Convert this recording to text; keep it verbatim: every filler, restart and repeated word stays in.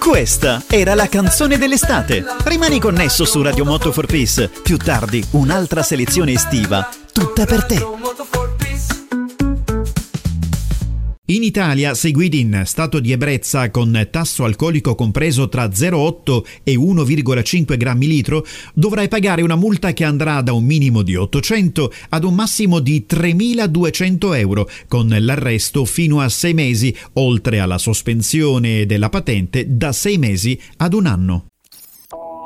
Questa era la canzone dell'estate. Rimani connesso su Radio Moto for Peace. Più tardi un'altra selezione estiva, tutta per te. In Italia, se guidi in stato di ebbrezza con tasso alcolico compreso tra zero virgola otto e uno virgola cinque grammi litro, dovrai pagare una multa che andrà da un minimo di ottocento ad un massimo di tremiladuecento euro, con l'arresto fino a sei mesi, oltre alla sospensione della patente da sei mesi ad un anno.